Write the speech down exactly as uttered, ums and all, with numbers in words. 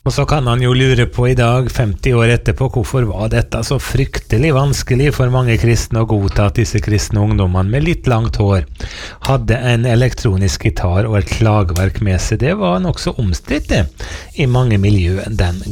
Og så kan han jo lure på I dag, femti år etterpå, hvorfor var dette så fryktelig vanskelig for mange kristne å godta at disse kristne ungdommene med litt langt hår hadde en elektronisk gitar og et slagverk med seg. Det var nok så omstridt det, I mange miljøer den